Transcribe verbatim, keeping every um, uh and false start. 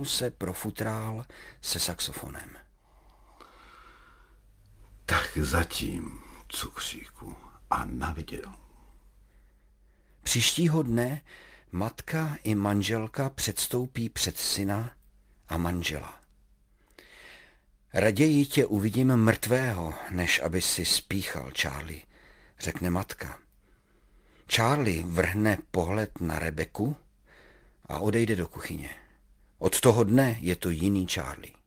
se profutrál se saxofonem. Tak zatím, cukříku, a naviděl. Příštího dne matka i manželka předstoupí před syna a manžela. Raději tě uvidím mrtvého, než aby si spíchal, Charlie, řekne matka. Charlie vrhne pohled na Rebeku a odejde do kuchyně. Od toho dne je to jiný Charlie.